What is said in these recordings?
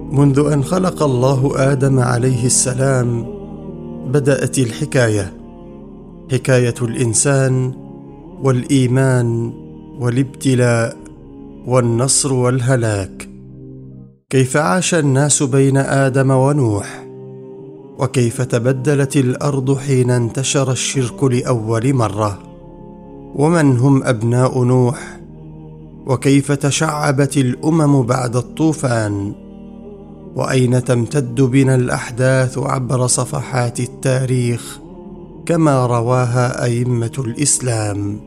منذ أن خلق الله آدم عليه السلام بدأت الحكاية، حكاية الإنسان والإيمان والابتلاء والنصر والهلاك. كيف عاش الناس بين آدم ونوح، وكيف تبدلت الأرض حين انتشر الشرك لأول مرة، ومن هم أبناء نوح، وكيف تشعبت الأمم بعد الطوفان، وأين تمتد بنا الأحداث عبر صفحات التاريخ كما رواها أئمة الإسلام.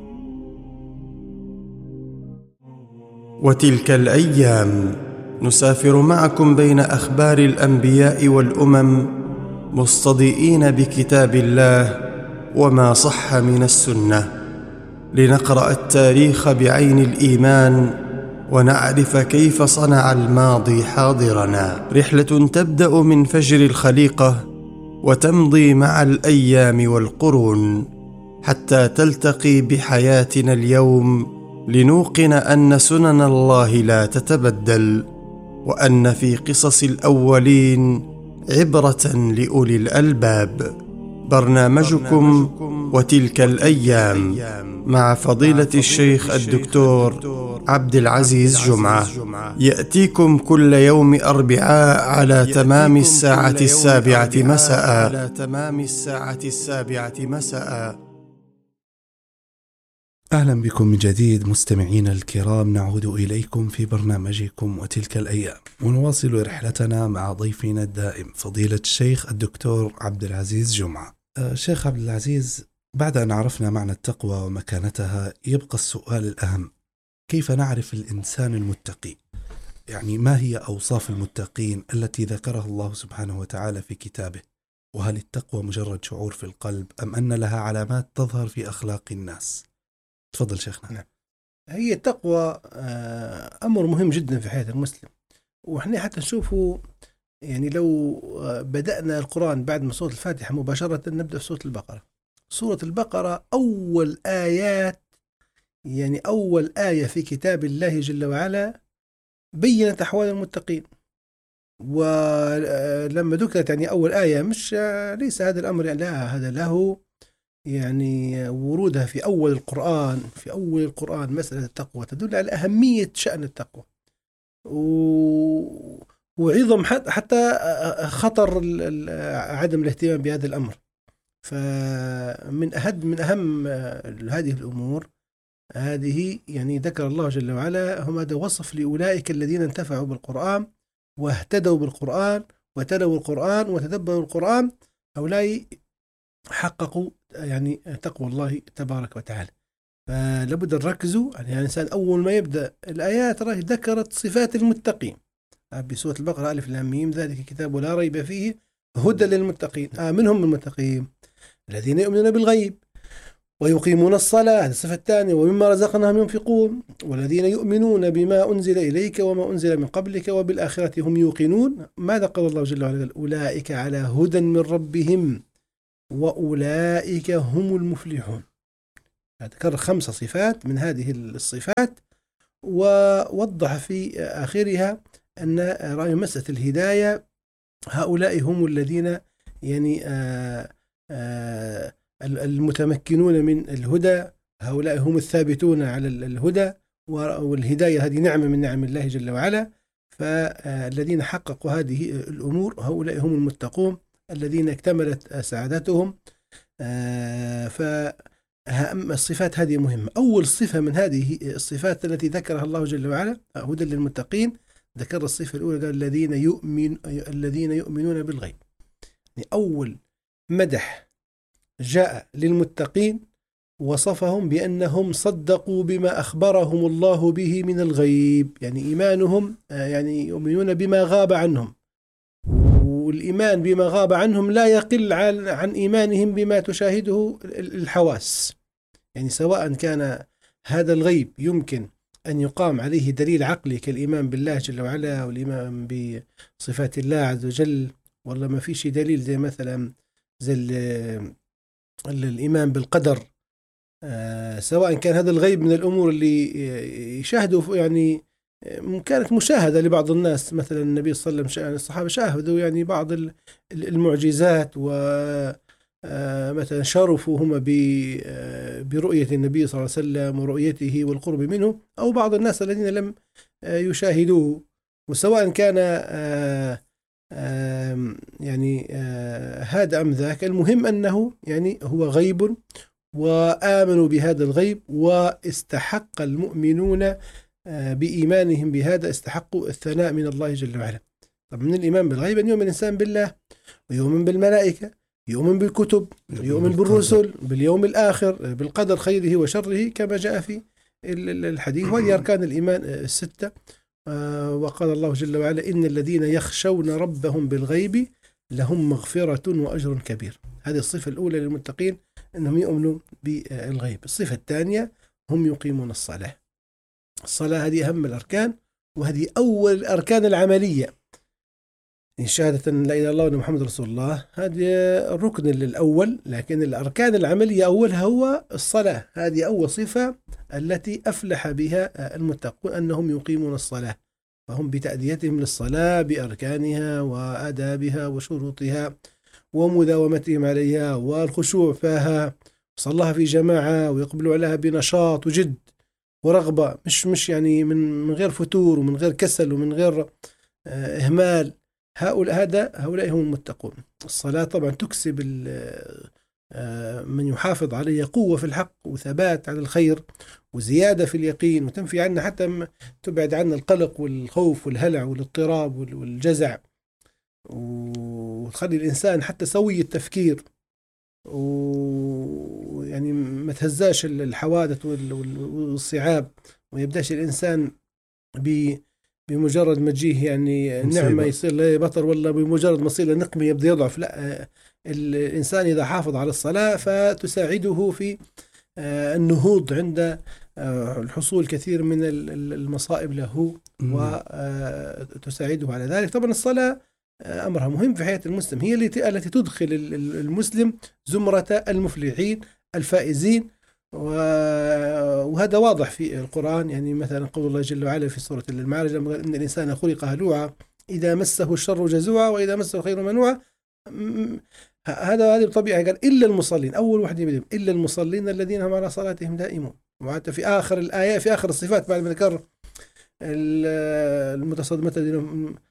وتلك الأيام نسافر معكم بين أخبار الأنبياء والأمم، مستضيئين بكتاب الله وما صح من السنة، لنقرأ التاريخ بعين الإيمان ونعرف كيف صنع الماضي حاضرنا. رحلة تبدأ من فجر الخليقة وتمضي مع الأيام والقرون حتى تلتقي بحياتنا اليوم، لنوقن أن سنن الله لا تتبدل، وأن في قصص الأولين عبرة لأولي الألباب. برنامجكم وتلك الأيام مع فضيلة الشيخ الدكتور عبد العزيز جمعة، يأتيكم كل يوم أربعاء على تمام الساعة 7 مساء. أهلا بكم من جديد مستمعين الكرام، نعود إليكم في برنامجكم وتلك الأيام، ونواصل رحلتنا مع ضيفنا الدائم فضيلة الشيخ الدكتور عبد العزيز جمعة. شيخ عبد العزيز، بعد أن عرفنا معنى التقوى ومكانتها، يبقى السؤال الأهم: كيف نعرف الإنسان المتقي؟ يعني ما هي أوصاف المتقين التي ذكرها الله سبحانه وتعالى في كتابه؟ وهل التقوى مجرد شعور في القلب أم أن لها علامات تظهر في أخلاق الناس؟ تفضل شيخنا. نعم. هي التقوى أمر مهم جدا في حياة المسلم، وإحنا حتى نشوفه يعني لو بدأنا القرآن بعد ما سورة الفاتحة مباشرة نبدأ في سورة البقرة. سورة البقرة أول آيات، يعني أول آية في كتاب الله جل وعلا بيّنت أحوال المتقين. ولما ذكرت يعني أول آية، مش ليس هذا الأمر يعني لا، هذا له يعني ورودها في أول القرآن مسألة التقوى تدل على أهمية شأن التقوى وعظم حتى خطر عدم الاهتمام بهذا الأمر. فمن أهم هذه الأمور هذه يعني ذكر الله جل وعلا هم هذا وصف لأولئك الذين انتفعوا بالقرآن واهتدوا بالقرآن وتلوا القرآن وتدبروا القرآن، هؤلاء حققوا يعني تقوى الله تبارك وتعالى. فلابد نركزوا يعني الإنسان أول ما يبدأ الآيات راهي ذكرت صفات المتقين بسورة البقرة: ألف لام ميم ذلك الكتاب لا ريب فيه هدى للمتقين. منهم المتقين الذين يؤمنون بالغيب ويقيمون الصلاة، هذه الصفة الثانية، ومما رزقناهم ينفقون، والذين يؤمنون بما أنزل إليك وما أنزل من قبلك وبالآخرة هم يوقنون. ماذا قال الله جل وعلا؟ أولئك على هدى من ربهم وأولئك هم المفلحون. ذكر 5 صفات من هذه الصفات، ووضح في آخرها أن رأي مسألة الهداية هؤلاء هم الذين يعني المتمكنون من الهدى، هؤلاء هم الثابتون على الهدى، والهداية هذه نعمة من نعم الله جل وعلا. فالذين حققوا هذه الأمور هؤلاء هم المتقون الذين اكتملت سعادتهم. فالصفات هذه مهمة. أول صفة من هذه الصفات التي ذكرها الله جل وعلا هدى للمتقين، ذكر الصفة الأولى قال الذين يؤمنون بالغيب. يعني أول مدح جاء للمتقين وصفهم بأنهم صدقوا بما أخبرهم الله به من الغيب، يعني إيمانهم يعني يؤمنون بما غاب عنهم، والإيمان بما غاب عنهم لا يقل عن إيمانهم بما تشاهده الحواس. يعني سواء كان هذا الغيب يمكن أن يقام عليه دليل عقلي كالإيمان بالله جل وعلا والإيمان بصفات الله عز وجل، والله ما فيش دليل زي مثلا زي الإيمان بالقدر. سواء كان هذا الغيب من الأمور اللي يشاهدوا يعني كانت مشاهدة لبعض الناس. مثلا النبي صلى الله عليه وسلم الصحابة شاهدوا يعني بعض المعجزات، و مثلا شرفوا هم برؤية النبي صلى الله عليه وسلم ورؤيته والقرب منه، أو بعض الناس الذين لم يشاهدوه. وسواء كان يعني هذا أم ذاك، المهم أنه يعني هو غيب، وآمنوا بهذا الغيب، واستحق المؤمنون بإيمانهم بهذا استحقوا الثناء من الله جل وعلا. طب من الإيمان بالغيب أن يؤمن الإنسان بالله، ويؤمن بالملائكة، يؤمن بالكتب، يؤمن بالرسل، باليوم الآخر، بالقدر خيره وشره كما جاء في الحديث. وهذه أركان الإيمان الستة. وقال الله جل وعلا: إن الذين يخشون ربهم بالغيب لهم مغفرة وأجر كبير. هذه الصفة الأولى للمتقين، أنهم يؤمنوا بالغيب. الصفة الثانية هم يقيمون الصلاة. الصلاة هذه أهم الأركان، وهذه أول الأركان العملية. إن شهادة لا إله إلا الله وأن محمد رسول الله، هذه الركن الأول، لكن الأركان العملية أولها هو الصلاة. هذه أول صفة التي أفلح بها المتقون، أنهم يقيمون الصلاة، فهم بتأديتهم للصلاة بأركانها وآدابها وشروطها ومداومتهم عليها والخشوع فيها، صلاها في جماعة ويقبلوا عليها بنشاط وجد ورغبة، مش يعني من غير فتور ومن غير كسل ومن غير إهمال. هؤلاء هم المتقون. الصلاة طبعا تكسب من يحافظ عليها قوة في الحق وثبات على الخير وزيادة في اليقين، وتنفي عنا حتى تبعد عنا القلق والخوف والهلع والاضطراب والجزع، وتخلي الإنسان حتى سوي التفكير، ويعني ما تهزاش الحوادث والصعاب، ويبدأش الإنسان بمجرد ما تجيه يعني نعمة يصير له بطر، ولا بمجرد ما يصير له نقمة يبدأ يضعف. لا، الإنسان إذا حافظ على الصلاة فتساعده في النهوض عند الحصول كثير من المصائب له، وتساعده على ذلك. طبعا الصلاة أمرها مهم في حياة المسلم، هي التي تدخل المسلم زمرة المفلحين الفائزين. وهذا واضح في القرآن. يعني مثلا قول الله جل وعلا في سورة المعارج: إن الإنسان خلق هلوعا إذا مسه الشر جزوعا وإذا مسه الخير منوعا. هذه بطبيعة. قال إلا المصلين، أول واحد يبدأ إلا المصلين الذين هم على صلاتهم دائمون. وحتى في آخر الآية، في آخر الصفات بعد ما ذكر المتصدمة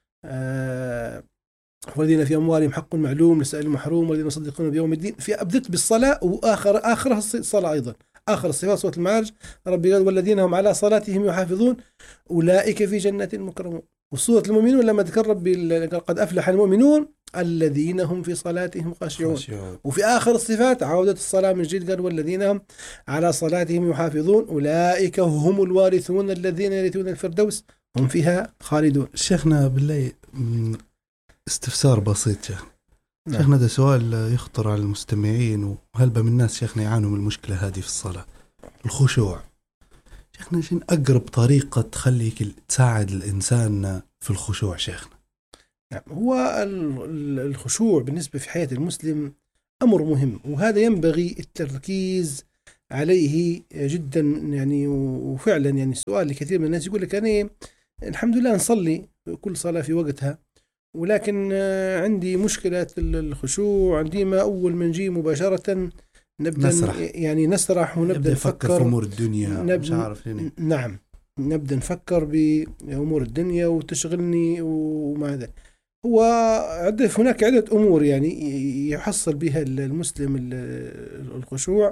والذين في أموالهم حق معلوم للسائل المحروم والذين يصدقون بيوم الدين، في أبدت بالصلاة، وآخرها الصلاة أيضا. آخر الصفات سورة المعارج ربي قال: والذين هم على صلاتهم يحافظون أولئك في جنات مكرمون. وسورة المؤمنون لما ذكر ربي قد أفلح المؤمنون الذين هم في صلاتهم خاشعون. وفي آخر الصفات عودة الصلاة من جديد، قال: والذين هم على صلاتهم يحافظون أولئك هم الوارثون الذين يرثون الفردوس هم فيها خالدون. شيخنا بالله استفسار بسيط شيخنا، ده سؤال يخطر على المستمعين، وهل من الناس شيخنا يعانوا من المشكلة هذه في الصلاة، الخشوع. شيخنا شنو أقرب طريقة تخليك تساعد الإنسان في الخشوع شيخنا؟ هو الخشوع بالنسبة في حياة المسلم أمر مهم، وهذا ينبغي التركيز عليه جدا. يعني وفعلا يعني السؤال لكثير من الناس يقول لك: أنا الحمد لله نصلي كل صلاة في وقتها، ولكن عندي مشكلة الخشوع. عندي ما أول من نجي مباشرة نبدأ نسرح ونبدأ نفكر في أمور الدنيا، مش عارف يعني. نعم، نبدأ نفكر بأمور الدنيا وتشغلني وماذا. هو هناك عدة أمور يعني يحصل بها المسلم الخشوع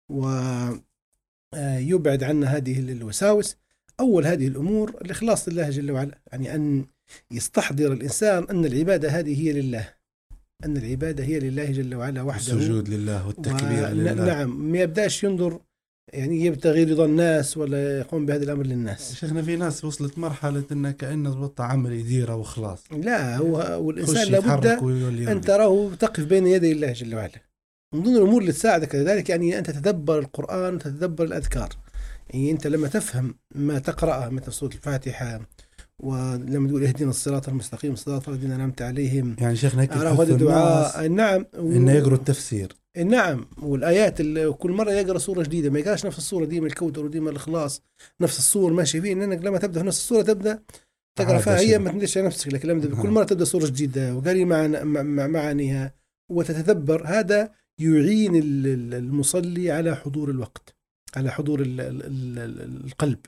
ويبعد عنا هذه الوساوس. أول هذه الأمور الإخلاص لله جل وعلا، يعني أن يستحضر الإنسان أن العبادة هذه هي لله، أن العبادة هي لله جل وعلا وحده، السجود لله والتكبير لله. نعم، ما يبدأش ينظر يعني يبتغي رضا الناس ولا يقوم بهذا الأمر للناس. شيخنا في ناس وصلت مرحلة إنه كأنه ضبط عمل يديره وخلاص. لا، والإنسان لابد أن تراه تقف بين يدي الله جل وعلا. من ضمن الأمور اللي تساعدك ذلك يعني أن تتدبر القرآن وتتدبر الأذكار. يعني أنت لما تفهم ما تقرأه مثل سورة الفاتحة، ولما تقول اهدنا الصراط المستقيم صراط الذين أنعمت عليهم، يعني شيخنا هيك الدعاء. نعم، إنه يقرأ التفسير. نعم، والآيات اللي كل مرة يقرأ سورة جديدة ما يقراش نفس السورة، ديما الكوثر وديما الإخلاص نفس الصور ماشي فيه، لأنك لما تبدأ في نفس السورة تبدأ تقرأ فيها هي ما تمدش نفسك، لكن لما كل مرة تبدأ سورة جديدة وقاري معانيها وتتدبر، هذا يعين المصلي على حضور الوقت، على حضور القلب.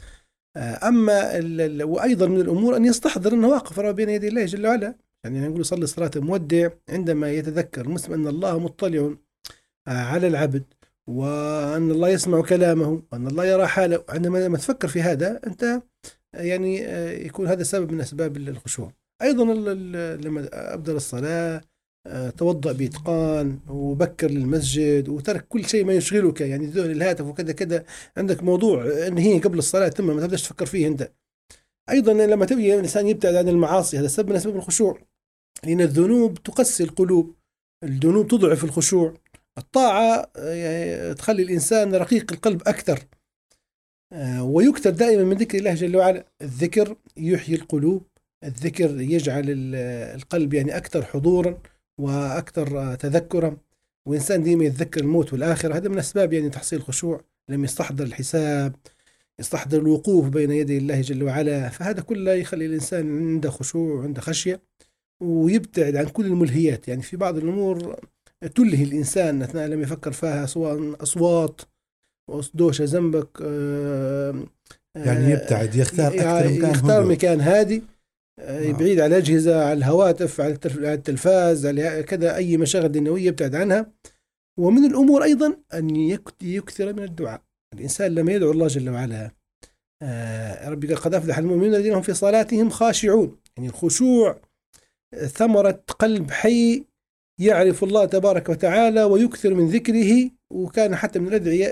أما وأيضا من الأمور أن يستحضر أنه واقف بين يدي الله جل وعلا، يعني نقول صلي صلاة المودع عندما يتذكر المسلم أن الله مطلع على العبد، وأن الله يسمع كلامه، وأن الله يرى حاله. عندما تفكر في هذا أنت يعني يكون هذا سبب من أسباب الخشوع. أيضا لما أبدأ الصلاة توضأ بإتقان وبكر للمسجد وترك كل شيء ما يشغلك، يعني ذهن الهاتف وكذا كذا، عندك موضوع أن هي قبل الصلاة ثم ما تبدأش تفكر فيه أنت. أيضا لما تبي الإنسان يبتعد عن المعاصي، هذا سبب من أسباب الخشوع، لأن الذنوب تقسي القلوب، الذنوب تضعف الخشوع. الطاعة يعني تخلي الإنسان رقيق القلب أكثر. ويكثر دائما من ذكر الله جل وعلا، الذكر يحيي القلوب، الذكر يجعل القلب يعني أكثر حضورا وأكثر تذكرا، وإنسان دائما يتذكر الموت والآخرة. هذا من أسباب يعني تحصيل الخشوع، لما يستحضر الحساب، يستحضر الوقوف بين يدي الله جل وعلا، فهذا كله يخلي الإنسان عنده خشوع وعنده خشية، ويبتعد عن كل الملهيات. يعني في بعض الأمور تلهي الإنسان أثناء لما يفكر فيها، سواء أصوات دوشة جنبك، يعني يبتعد، يختار أكثر مكان، يختار مكان هادي، بعيد على الأجهزة، على الهواتف، على التلفاز، على كذا أي مشاغل دنيوية يبتعد عنها. ومن الأمور أيضا أن يكثر من الدعاء. الإنسان لما يدعو الله جل وعلا، ربي قال قد أفلح المؤمنون الذين هم في صلاتهم خاشعون، يعني الخشوع ثمرة قلب حي يعرف الله تبارك وتعالى ويكثر من ذكره. وكان حتى من الأدعية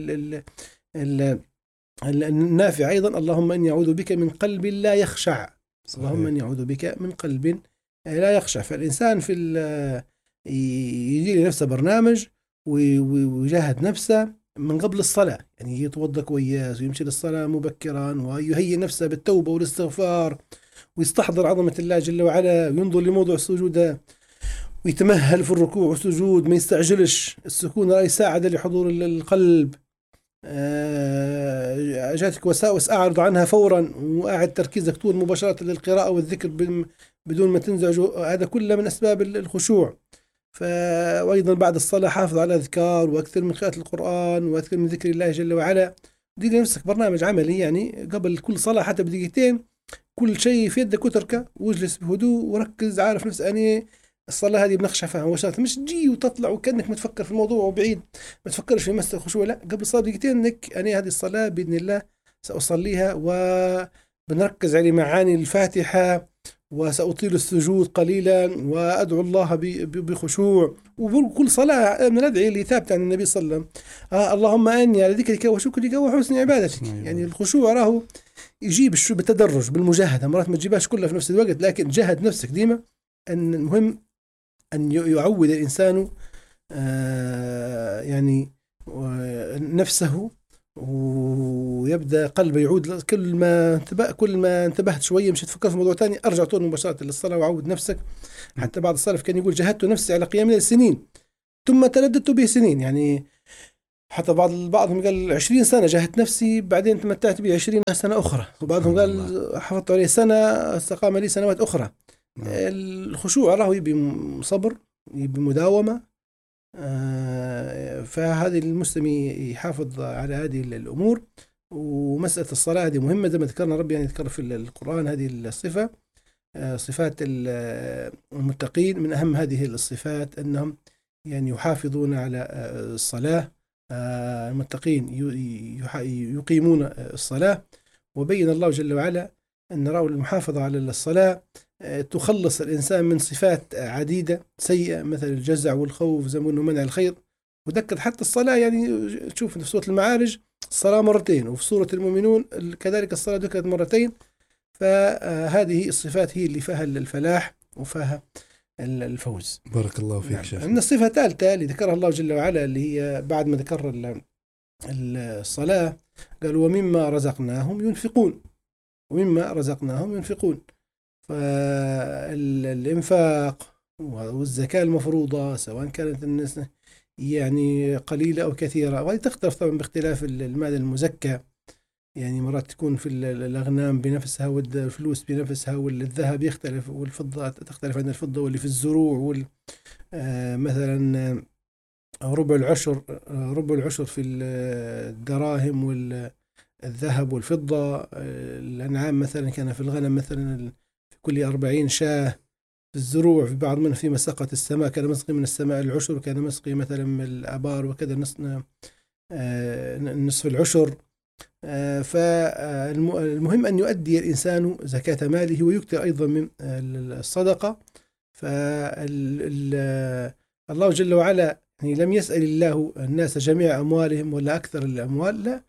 النافع أيضا: اللهم إني أعوذ بك من قلب لا يخشع. اللهم إني أعوذ بك من قلب لا يخشع. فالإنسان في يجي لنفسه برنامج ويجاهد نفسه من قبل الصلاة، يعني يتوضأ كويس ويمشي للصلاة مبكرا، ويهيئ نفسه بالتوبة والاستغفار، ويستحضر عظمة الله جل وعلا، وينظر لموضوع السجود، ويتمهل في الركوع والسجود، ما يستعجلش. السكون رأي ساعد لحضور القلب. جاتك وساوس أعرض عنها فورا، وأعد تركيزك طول مباشرة للقراءة والذكر بدون ما تنزعج. هذا كله من أسباب الخشوع. وأيضا بعد الصلاة حافظ على الأذكار، وأكثر من قراءة القرآن، وأكثر من ذكر الله جل وعلا. دي لنفسك برنامج عملي، يعني قبل كل صلاة حتى بدقيقتين كل شيء في يدك وتركه، واجلس بهدوء وركز، عارف نفس أني الصلاة هذه بنخشى فيها مباشرة، مش تجي وتطلع وكأنك متفكر في الموضوع وبعيد ما تفكرش في مسألة الخشوع. لا، قبل الصلاة بدقيقتين انك أنا هذه الصلاة بإذن الله سأصليها، وبنركز على معاني الفاتحة، وسأطيل السجود قليلا، وأدعو الله بخشوع. وكل صلاة من الأدعية اللي ثابتة عن النبي صلى الله عليه وسلم: اللهم أني على ذكرك وشكرك وحسن عبادتك. يعني الخشوع راه يجيب بالتدرج، بالمجاهدة، مرات ما تجيبهاش كلها في نفس الوقت، لكن جاهد نفسك ديما. أن المهم أن يعود الإنسان يعني نفسه، ويبدأ قلبه يعود. كل ما انتبهت شوية مش تفكر في موضوع تاني، أرجع طول مباشرة للصلاة وعود نفسك. حتى بعض السلف كان يقول: جهدت نفسي على قيام الليل سنين ثم ترددت به سنين. يعني حتى بعضهم قال 20 سنة جاهدت نفسي، بعدين تمتعت به 20 سنة أخرى. وبعضهم قال حفظت عليه سنة، استقام لي سنوات أخرى. الخشوع راه يبي صبر، يبي مداومة. فهذه المسلم يحافظ على هذه الأمور. ومسألة الصلاة هذه مهمة زي ما ذكرنا، ربي يعني ذكر في القرآن هذه الصفة، صفات المتقين. من أهم هذه الصفات أنهم يعني يحافظون على الصلاة. المتقين يقيمون الصلاة. وبين الله جل وعلا أن رأوا المحافظة على الصلاة تخلص الإنسان من صفات عديدة سيئة، مثل الجزع والخوف، زي ما منع الخير. وذكر حتى الصلاة، يعني تشوف في سورة المعارج الصلاة مرتين، وفي سورة المؤمنون كذلك الصلاة ذكرت مرتين. فهذه الصفات هي اللي فيها الفلاح وفيها الفوز. بارك الله فيك شيخ. من الصفة الثالثة اللي ذكرها الله جل وعلا، اللي هي بعد ما ذكر الصلاة، قال: ومما رزقناهم ينفقون. ومما رزقناهم ينفقون. فالإنفاق والزكاة المفروضة، سواء كانت الناس يعني قليلة أو كثيرة، وهذه تختلف طبعا باختلاف المال المزكى. يعني مرات تكون في الأغنام بنفسها والفلوس بنفسها، والذهب يختلف والفضة تختلف عن الفضة، واللي في الزروع مثلا ربع العشر في الدراهم والذهب والفضة. الأنعام مثلا كان في الغنم مثلا في كل 40 شاة. في الزروع في بعض منها في مساقة السماء كان مسقي من السماء العشر، كان مسقي مثلا من الآبار وكذا نصف العشر. فالمهم أن يؤدي الإنسان زكاة ماله ويكثر أيضا من الصدقة. الله جل وعلا يعني لم يسأل الله الناس جميع أموالهم ولا أكثر الأموال، لا.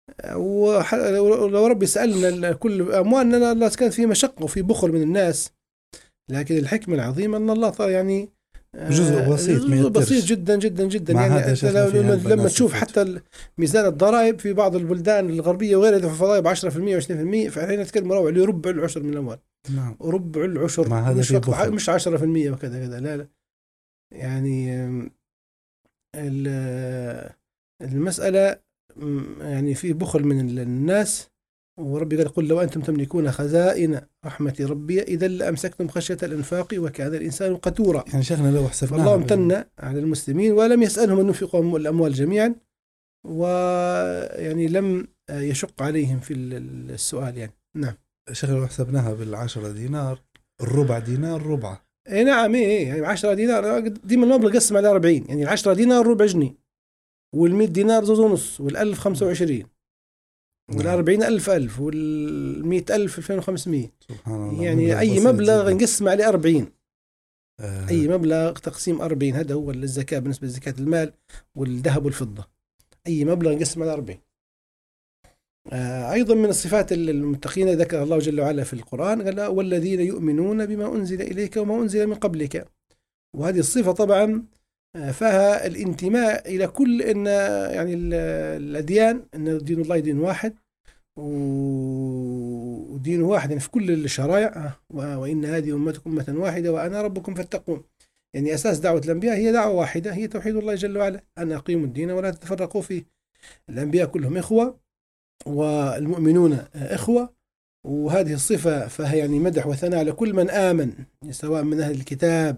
ولو ربي سألنا كل أموالنا الله كان في مشقة وفي بخل من الناس، لكن الحكمة العظيمة أن الله يعني جزء بسيط جدا جدا جدا. يعني لما تشوف حتى ميزان الضرائب في بعض البلدان الغربية وغيرها يدفع فضائب 10% و20%، فإحنا نتكلم روع لربع العشر من الأموال. نعم. ربع العشر مش 10% وكذا كذا، لا. يعني المسألة يعني في بخل من الناس، وربي قال قل لو أنتم تملكون خزائن رحمة ربي إذا لأمسكتم خشية الإنفاق وكان الإنسان قتورا. يعني شيخنا لو حسبناها فالله امتن على المسلمين ولم يسألهم أن ينفقوا الأموال جميعا، ويعني لم يشق عليهم في السؤال يعني. نعم شيخنا لو حسبناها بال10 دينار الربع دينار ربعه. نعم يعني 10 دينار ديما المبلغ قسم على 40، يعني 10 دينار ربع جنيه، وال100 دينار 2.5، وال1000 25، وال40 1000 وال100 1000 2500. سبحان الله. يعني أي مبلغ نقسم عليه 40. أي مبلغ تقسيم 40، هذا هو الزكاة بالنسبة لزكاة المال والذهب والفضة. أي مبلغ نقسم على 40. أيضا من الصفات المتقين ذكر الله جل وعلا في القرآن قال والذين يؤمنون بما أنزل إليك وما أنزل من قبلك. وهذه الصفة طبعا فيها الانتماء إلى كل إن يعني الأديان، إن دين الله دين واحد ودين واحد يعني في كل الشرائع، وإن هذه أمتكم أمة واحدة وأنا ربكم فاتقون. يعني أساس دعوة الأنبياء هي دعوة واحدة، هي توحيد الله جل وعلا، أن أقيموا الدين ولا تتفرقوا فيه. الأنبياء كلهم إخوة والمؤمنون إخوة، وهذه الصفة فهي يعني مدح وثناء على كل من آمن، سواء من أهل الكتاب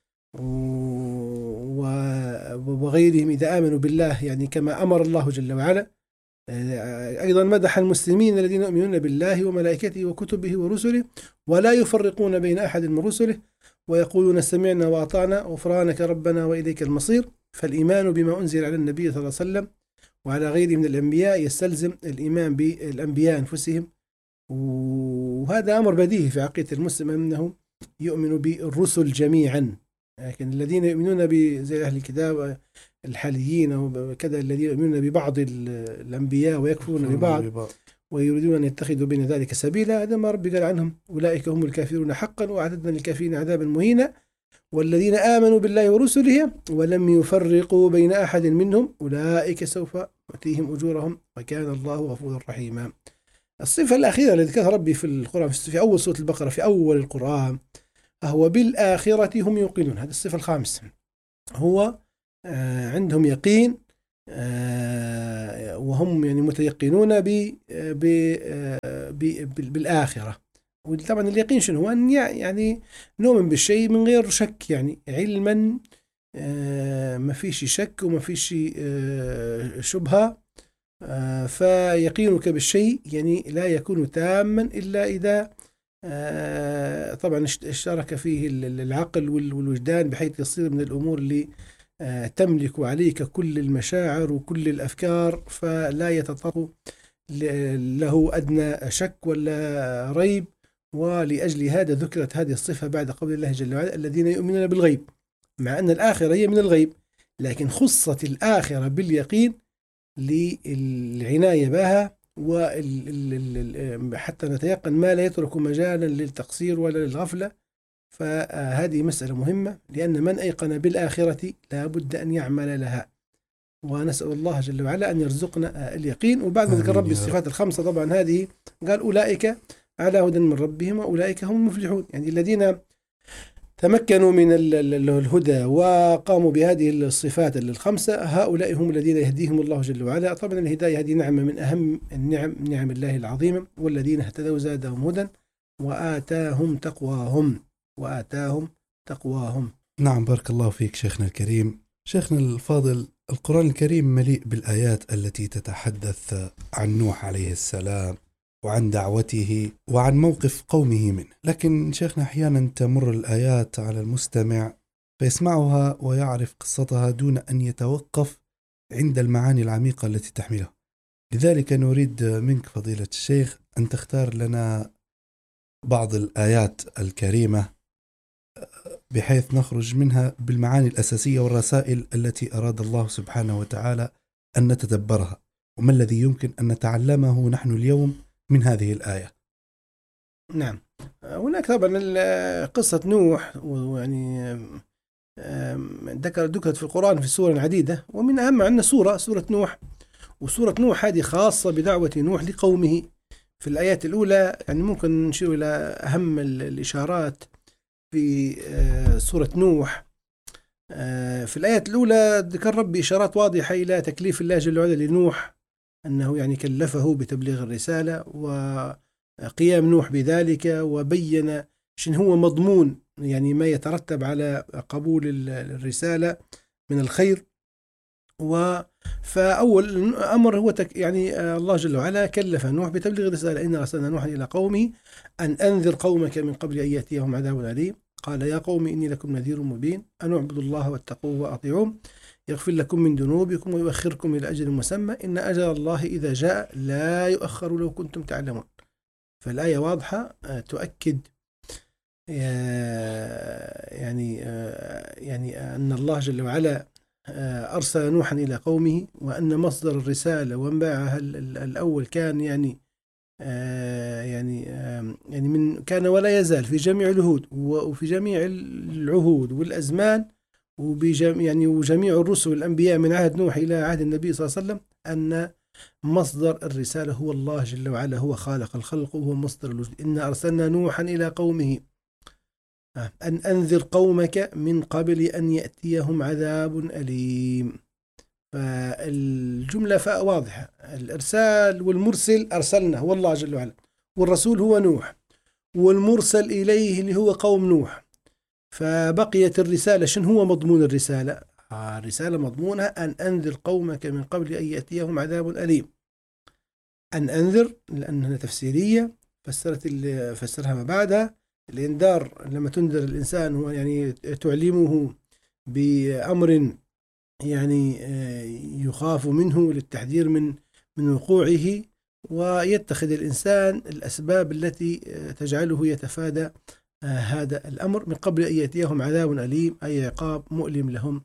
وغيرهم إذا آمنوا بالله، يعني كما أمر الله جل وعلا. أيضا مدح المسلمين الذين يؤمنون بالله وملائكته وكتبه ورسله ولا يفرقون بين أحد من رسله ويقولون سمعنا وأطعنا غفرانك ربنا وإليك المصير. فالإيمان بما أنزل على النبي صلى الله عليه وسلم وعلى غيره من الأنبياء يستلزم الإيمان بالأنبياء أنفسهم، وهذا أمر بديهي في عقيدة المسلم أنه يؤمن بالرسل جميعا. لكن الذين يؤمنون زي أهل الكتاب الحاليين وكذا الذين يؤمنون ببعض الأنبياء ويكفرون ببعض ويريدون أن يتخذوا بين ذلك سبيلا، هذا ما ربي قال عنهم أولئك هم الكافرون حقا وأعتدنا للكافرين عذابا مهينا. والذين آمنوا بالله ورسله ولم يفرقوا بين أحد منهم أولئك سوف يؤتيهم أجورهم وكان الله غفورا رحيما. الصفة الأخيرة التي ذكرها ربي في القرآن في أول سورة البقرة في أول القرآن هو بالآخرة هم يوقنون. هذه الصفة الخامسة، هو عندهم يقين وهم يعني متيقنون بالآخرة. وطبعا اليقين شنو هو؟ أن يعني نؤمن بالشيء من غير شك، يعني علما ما فيش شك وما فيش شبهة. فيقينك بالشيء يعني لا يكون تاما إلا إذا طبعا اشترك فيه العقل والوجدان، بحيث يصير من الأمور اللي تملك عليك كل المشاعر وكل الأفكار، فلا يتطرق له أدنى شك ولا ريب. ولأجل هذا ذكرت هذه الصفة بعد قول الله جل وعلا الذين يؤمنون بالغيب، مع أن الآخرة هي من الغيب، لكن خصت الآخرة باليقين للعناية بها حتى نتيقن ما لا يترك مجالا للتقصير ولا للغفلة. فهذه مسألة مهمة، لأن من أيقن بالآخرة لا بد أن يعمل لها، ونسأل الله جل وعلا أن يرزقنا اليقين. وبعد ما ذكر ربي الصفات الخمسة طبعا هذه قال أولئك على هدى من ربهم وأولئك هم المفلحون. يعني الذين تمكنوا من الهدى وقاموا بهذه الصفات الخمسة، هؤلاء هم الذين يهديهم الله جل وعلا. طبعا الهداية هذه نعمة من أهم نعم الله العظيمة. والذين اهتدوا زادهم هدى وآتاهم تقواهم. نعم، بارك الله فيك شيخنا الكريم. شيخنا الفاضل، القرآن الكريم مليء بالآيات التي تتحدث عن نوح عليه السلام وعن دعوته وعن موقف قومه منه، لكن شيخنا أحيانا تمر الآيات على المستمع فيسمعها ويعرف قصتها دون أن يتوقف عند المعاني العميقة التي تحملها. لذلك نريد منك فضيلة الشيخ أن تختار لنا بعض الآيات الكريمة بحيث نخرج منها بالمعاني الأساسية والرسائل التي أراد الله سبحانه وتعالى أن نتدبرها، وما الذي يمكن أن نتعلمه نحن اليوم من هذه الآية. نعم، هناك طبعا قصة نوح، ويعني ذكرت في القرآن في سور عديدة، ومن أهم عندنا سورة نوح. وسورة نوح هذه خاصة بدعوة نوح لقومه. في الآيات الأولى يعني ممكن نشير إلى أهم الإشارات في سورة نوح. في الآيات الأولى ذكر ربي إشارات واضحة إلى تكليف الله جل وعلا لنوح، أنه يعني كلفه بتبليغ الرسالة وقيام نوح بذلك، وبين شن هو مضمون يعني ما يترتب على قبول الرسالة من الخير. فأول أمر هو يعني الله جل وعلا كلف نوح بتبليغ الرسالة. إن أرسلنا نوحا إلى قومه أن أنذر قومك من قبل أن يأتيهم عذاب أليم. قال يا قوم إني لكم نذير مبين أن اعبدوا الله واتقوه وأطيعوه يغفر لكم من ذنوبكم ويؤخركم إلى أجل مسمى إن أجل الله إذا جاء لا يؤخر لو كنتم تعلمون. فالآية واضحة تؤكد يعني أن الله جل وعلا أرسل نوحا إلى قومه، وأن مصدر الرسالة ومنبعها الأول كان يعني من كان ولا يزال في جميع الهود وفي جميع العهود والأزمان وجميع الرسل والأنبياء من عهد نوح إلى عهد النبي صلى الله عليه وسلم، أن مصدر الرسالة هو الله جل وعلا، هو خالق الخلق وهو مصدر الوجود. إن أرسلنا نوحا إلى قومه أن أنذر قومك من قبل أن يأتيهم عذاب أليم. فالجملة واضحة، الإرسال والمرسل أرسلنا هو الله جل وعلا، والرسول هو نوح، والمرسل إليه اللي هو قوم نوح. فبقيت الرسالة، شن هو مضمون الرسالة؟ الرسالة مضمونها أن أنذر قومك من قبل أن يأتيهم عذاب أليم. أن أنذر لأنها تفسيرية، فسرها ما بعدها. الإنذار لما تنذر الإنسان هو يعني تعلمه بأمر يعني يخاف منه للتحذير من وقوعه، ويتخذ الإنسان الأسباب التي تجعله يتفادى هذا الأمر من قبل أن يأتيهم عذاب أليم، أي عقاب مؤلم لهم،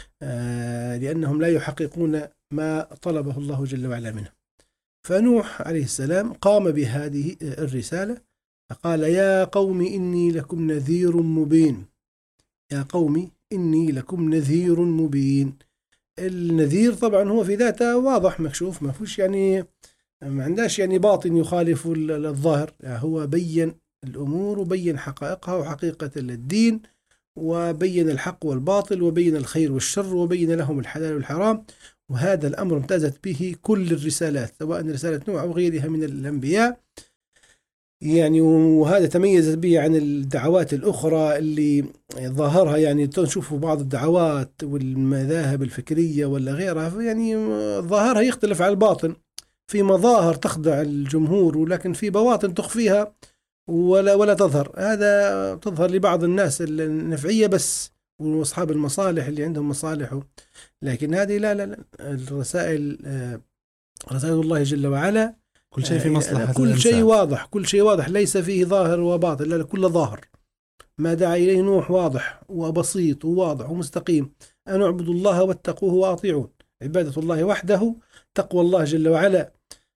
لأنهم لا يحققون ما طلبه الله جل وعلا منه. فنوح عليه السلام قام بهذه الرسالة، فقال يا قوم إني لكم نذير مبين. يا قوم إني لكم نذير مبين. النذير طبعا هو في ذاته واضح مكشوف، ما فيش يعني ما عندهاش يعني باطن يخالف الظاهر، يعني هو بين الأمور وبين حقائقها وحقيقة الدين، وبين الحق والباطل، وبين الخير والشر، وبين لهم الحلال والحرام. وهذا الأمر امتازت به كل الرسالات، سواء رسالة نوح أو غيرها من الأنبياء يعني. وهذا تميزت به عن الدعوات الأخرى اللي ظاهرها يعني تشوفوا بعض الدعوات والمذاهب الفكرية ولا غيرها، يعني ظاهرها يختلف عن الباطن، في مظاهر تخدع الجمهور ولكن في بواطن تخفيها ولا تظهر. هذا تظهر لبعض الناس النفعية بس وأصحاب المصالح اللي عندهم مصالح، لكن هذه لا الرسائل رسائل الله جل وعلا كل شيء في مصلحة كل شيء واضح، كل شيء واضح، ليس فيه ظاهر وباطل، لا كله ظاهر. ما دعا إليه نوح واضح وبسيط وواضح ومستقيم، أن اعبدوا الله واتقوه وأطيعون. عبادة الله وحده، تقوى الله جل وعلا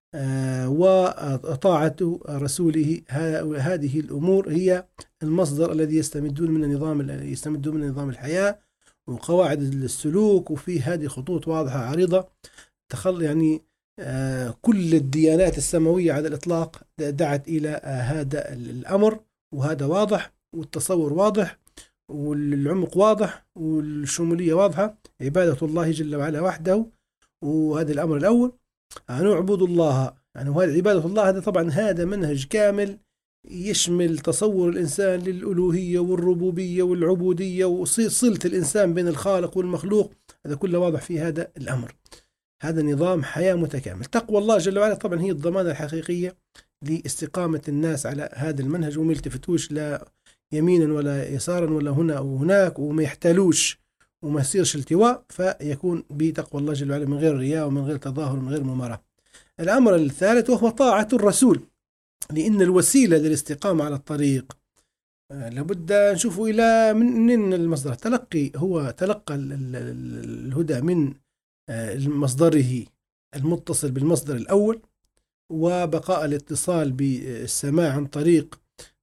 وطاعة رسوله. هذه الأمور هي المصدر الذي يستمدون من نظام الحياة وقواعد السلوك، وفي هذه خطوط واضحة عريضة يعني كل الديانات السماوية على الإطلاق دعت إلى هذا الأمر، وهذا واضح والتصور واضح، والعمق واضح والشمولية واضحة، عبادة الله جل وعلا وحده، وهذا الأمر الأول. أن نعبد الله، يعني وهذا عبادة الله، هذا طبعا هذا منهج كامل يشمل تصور الإنسان للألوهية والربوبية والعبودية وصلة الإنسان بين الخالق والمخلوق، هذا كله واضح في هذا الأمر. هذا نظام حياة متكامل. تقوى الله جل وعلا طبعا هي الضمانة الحقيقية لاستقامة الناس على هذا المنهج، وما يلتفتوش لا يمينا ولا يسارا ولا هنا أو هناك، وما يحتالوش وما يصيرش التواء، فيكون بتقوى الله جل وعلا من غير رياء ومن غير تظاهر ومن غير مماراة. الأمر الثالث وهو طاعة الرسول، لأن الوسيلة للاستقامة على الطريق لابد نشوفوا إلى من المصدر. تلقي هو تلقى الهدى من مصدره المتصل بالمصدر الأول، وبقاء الاتصال بالسماع عن طريق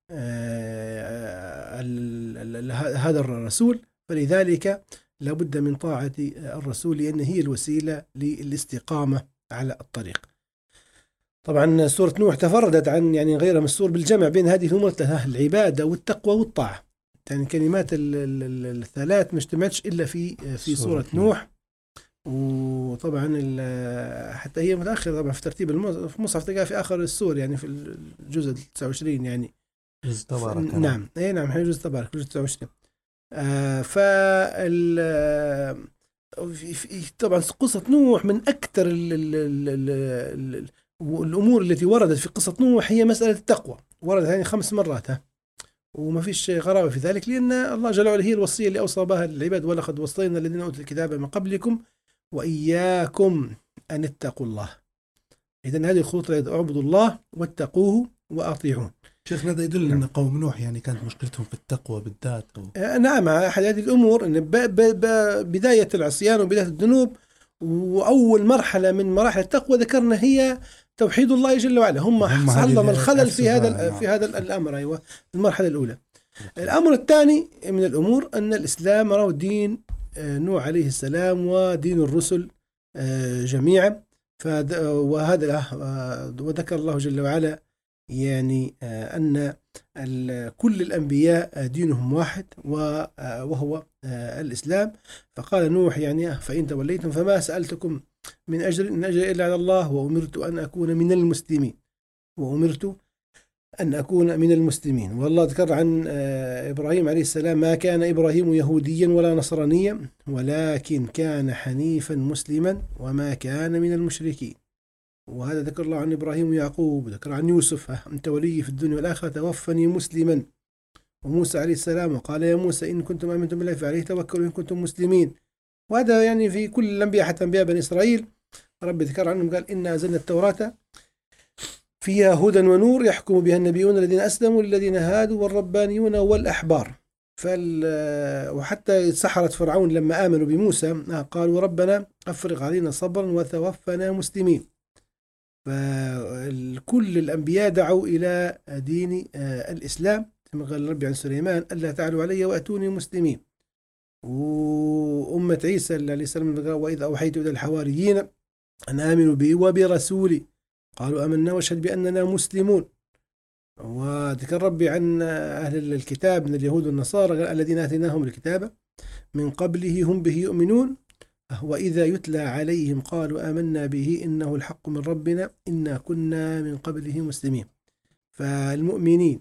هذا الرسول. فلذلك لابد من طاعة الرسول، لأن هي الوسيلة للاستقامة على الطريق. طبعا سورة نوح تفردت عن يعني غيرها من السور بالجمع بين هذه الأمور الثلاثة، العبادة والتقوى والطاعة، يعني كلمات الثلاث ما اجتمعتش إلا في سورة نوح. وطبعا حتى هي متأخرة طبعا في ترتيب المصحف، تلقاها في آخر السور، يعني في الجزء 29 يعني جزء تبارك. نعم أي نعم، جزء تبارك جزء 29. طبعا قصة نوح من أكثر الأمور التي وردت في قصة نوح هي مسألة التقوى، وردت يعني 5 مرات، وما فيش غرابة في ذلك، لأن الله جل وعلا هي الوصية اللي أوصى بها العباد: ولقد وصينا الذين أوتوا الكتاب من قبلكم وإياكم أن اتقوا الله. إذن هذه الخطوة: اعبدوا الله واتقوه وأطيعون. شيخنا هذا يدل أن قوم نوح يعني كانت مشكلتهم في التقوى بالذات. نعم، أحد هذه الأمور أن بداية العصيان وبداية الذنوب، وأول مرحلة من مراحل التقوى ذكرنا هي توحيد الله جل وعلا. هم حصلهم الخلل في هذا الأمر. أيوة، المرحلة الأولى. الأمر الثاني من الأمور أن الإسلام راه دين نوح عليه السلام ودين الرسل جميعا. وهذا وذكر الله جل وعلا يعني أن كل الأنبياء دينهم واحد وهو الإسلام. فقال نوح يعني: فإن توليتم فما سألتكم من أجر إن أجر إلا على الله وأمرت أن أكون من المسلمين. والله ذكر عن إبراهيم عليه السلام: ما كان إبراهيم يهوديا ولا نصرانيا ولكن كان حنيفا مسلما وما كان من المشركين. وهذا ذكر الله عن إبراهيم ويعقوب، وذكر عن يوسف: أنت ولي في الدنيا والآخرة توفني مسلما. وموسى عليه السلام: وقال يا موسى إن كنتم آمنتم بالله فعليه توكلوا إن كنتم مسلمين. وهذا يعني في كل الأنبياء، حتى أنبياء بني إسرائيل رب ذكر عنهم قال: إنا أنزلنا التوراة فيها هدى ونور يحكم بها النبيون الذين أسلموا للذين هادوا والربانيون والأحبار. وحتى سحرة فرعون لما آمنوا بموسى قالوا: ربنا أفرغ علينا صبرا وتوفنا مسلمين. فكل الأنبياء دعوا إلى دين الإسلام، كما قال ربي عن سليمان: ألا تعلوا علي وأتوني مسلمين. وأمة عيسى عليه السلام: وإذا أوحيت إلى الحواريين أن آمنوا بي وبرسولي قالوا آمنا واشهد بأننا مسلمون. وذكر ربي عن أهل الكتاب من اليهود والنصارى: الذين آتيناهم الكتاب من قبله هم به يؤمنون وإذا يتلى عليهم قالوا آمنا به إنه الحق من ربنا إنا كنا من قبله مسلمين. فالمؤمنين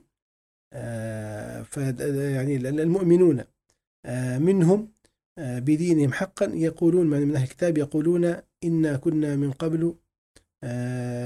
يعني المؤمنون منهم بدينهم حقا يقولون، من أهل الكتاب يقولون: إنا كنا من قبل